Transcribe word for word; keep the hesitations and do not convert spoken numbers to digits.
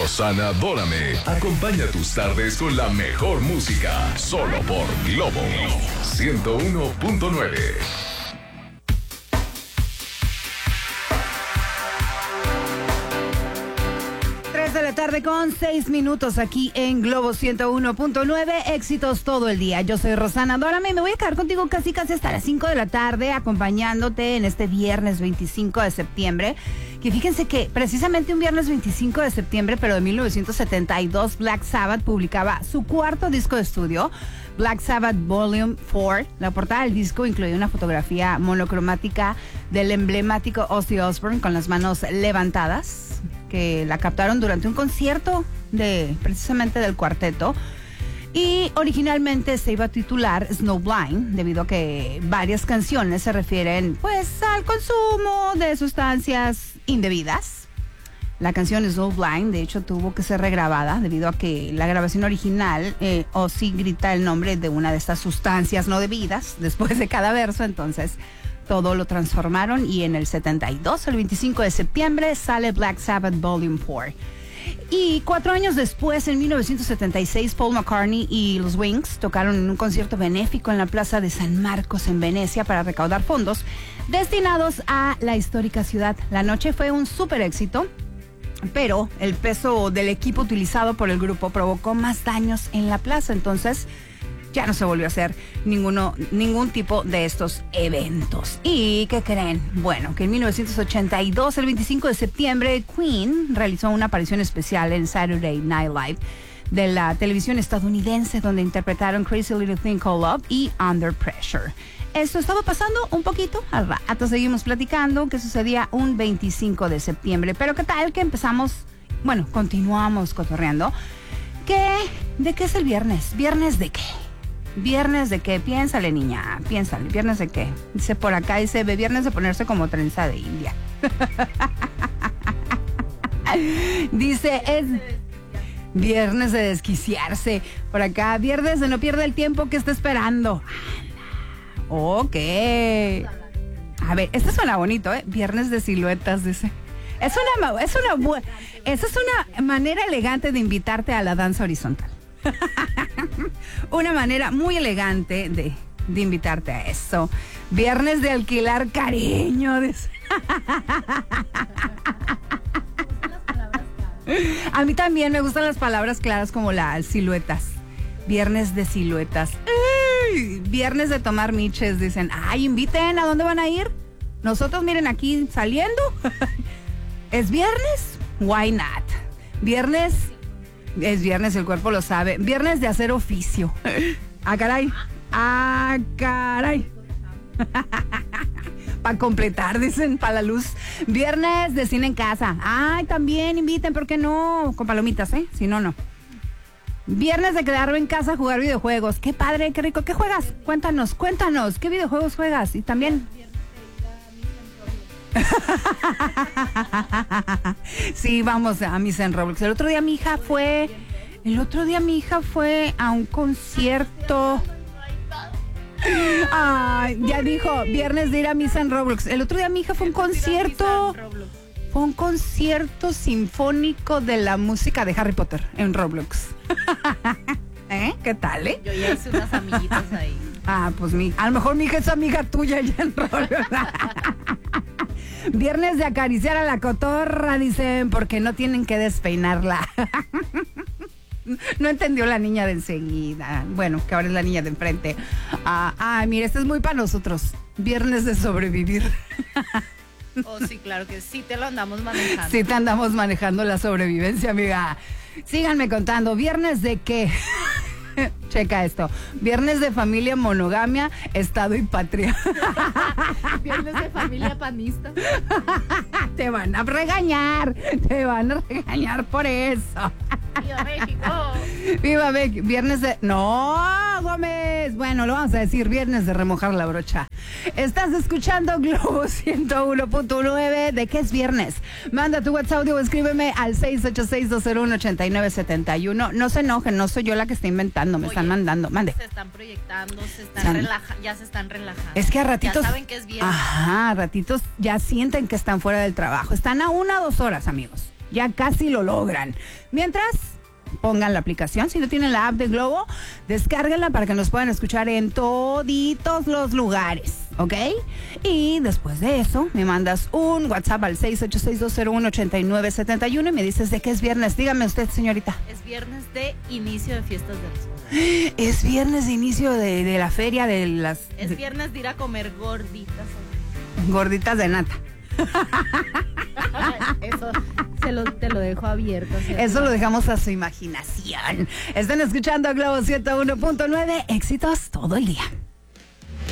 Rosana Dórame acompaña tus tardes con la mejor música, solo por Globo ciento uno punto nueve. tres de la tarde con seis minutos aquí en Globo ciento uno punto nueve, éxitos todo el día. Yo soy Rosana Dórame y me voy a quedar contigo casi casi hasta las cinco de la tarde acompañándote en este viernes veinticinco de septiembre. Que fíjense que precisamente un viernes veinticinco de septiembre, pero de mil novecientos setenta y dos, Black Sabbath publicaba su cuarto disco de estudio, Black Sabbath Volume cuatro. La portada del disco incluía una fotografía monocromática del emblemático Ozzy Osbourne con las manos levantadas, que la captaron durante un concierto de precisamente del cuarteto. Y originalmente se iba a titular Snowblind, debido a que varias canciones se refieren pues al consumo de sustancias indebidas. La canción Snowblind, de hecho, tuvo que ser regrabada debido a que la grabación original, eh, Ozzy grita el nombre de una de estas sustancias no debidas después de cada verso, entonces todo lo transformaron y en el setenta y dos, el veinticinco de septiembre, sale Black Sabbath Volume cuatro. Y cuatro años después, en mil novecientos setenta y seis, Paul McCartney y los Wings tocaron en un concierto benéfico en la Plaza de San Marcos en Venecia para recaudar fondos destinados a la histórica ciudad. La noche fue un súper éxito, pero el peso del equipo utilizado por el grupo provocó más daños en la plaza, entonces ya no se volvió a hacer ninguno, ningún tipo de estos eventos. ¿Y qué creen? Bueno, que en mil novecientos ochenta y dos, el veinticinco de septiembre, Queen realizó una aparición especial en Saturday Night Live de la televisión estadounidense, donde interpretaron Crazy Little Thing Called Love y Under Pressure. Esto estaba pasando un poquito al rato. Seguimos platicando que sucedía un veinticinco de septiembre. Pero ¿qué tal que empezamos? Bueno, continuamos cotorreando. ¿Qué? ¿De qué es el viernes? ¿Viernes de qué? ¿Viernes de qué? Piénsale, niña, piénsale. ¿Viernes de qué? Dice por acá, dice, viernes de ponerse como trenza de India. Dice, es viernes de desquiciarse. Por acá, viernes de no pierde el tiempo que está esperando. Ok. A ver, este suena bonito, ¿eh? Viernes de siluetas, dice. Es una, es una buena, esa es una manera elegante de invitarte a la danza horizontal. Una manera muy elegante de, de invitarte a eso. Viernes de alquilar cariño. De... A mí también me gustan las palabras claras como las siluetas. Viernes de siluetas. ¡Ay! Viernes de tomar miches. Dicen, ay, inviten, ¿a dónde van a ir? Nosotros, miren, aquí saliendo. ¿Es viernes? Why not? Viernes... Es viernes, el cuerpo lo sabe. Viernes de hacer oficio. Ah, caray. Ah, caray. Para completar, dicen, para la luz. Viernes de cine en casa. Ay, también inviten, ¿por qué no? Con palomitas, ¿eh? Si no, no. Viernes de quedarme en casa a jugar videojuegos. Qué padre, qué rico. ¿Qué juegas? Cuéntanos, cuéntanos. ¿Qué videojuegos juegas? Y también... Sí, vamos a misa en Roblox. El otro día mi hija fue El otro día mi hija fue a un concierto. Ay, ya dijo, viernes de ir a misa en Roblox. El otro día mi hija fue a un concierto Fue un concierto sinfónico de la música de Harry Potter en Roblox. ¿Eh? ¿Qué tal, eh? Yo ya hice unas amiguitas ahí. Ah, pues mi, a lo mejor mi hija es amiga tuya ya en Roblox. Viernes de acariciar a la cotorra, dicen, porque no tienen que despeinarla. No entendió la niña de enseguida. Bueno, que ahora es la niña de enfrente. Ah, ah, mira, este es muy para nosotros. Viernes de sobrevivir. Oh, sí, claro que sí, te lo andamos manejando. Sí, te andamos manejando la sobrevivencia, amiga. Síganme contando. ¿Viernes de qué? Checa esto. Viernes de familia, monogamia, Estado y patria. Viernes de familia panista. Te van a regañar. Te van a regañar por eso. ¡Viva México! ¡Viva México! Viernes de... ¡No, Gómez! Bueno, lo vamos a decir, viernes de remojar la brocha. Estás escuchando Globo ciento uno punto nueve. ¿De qué es viernes? Manda tu WhatsApp o escríbeme al seis ocho seis, dos cero uno, ocho nueve siete uno. No se enojen, no soy yo la que está inventando, me Oye, están mandando. Mande. Se están proyectando, se están relajando, ya se están relajando. Es que a ratitos... Ya saben que es viernes. Ajá, a ratitos ya sienten que están fuera del trabajo. Están a una o dos horas, amigos. Ya casi lo logran. Mientras, pongan la aplicación. Si no tienen la app de Globo, descárguenla para que nos puedan escuchar en toditos los lugares, ¿ok? Y después de eso, me mandas un WhatsApp al seis ocho seis, dos cero uno, ocho nueve siete uno y me dices de qué es viernes. Dígame usted, señorita. Es viernes de inicio de fiestas de las. Es viernes de inicio de, de la feria de las... Es viernes de ir a comer gorditas. Gorditas de nata. Eso se lo, te lo dejo abierto. ¿Cierto? Eso lo dejamos a su imaginación. Están escuchando Globo ciento uno punto nueve. Éxitos todo el día.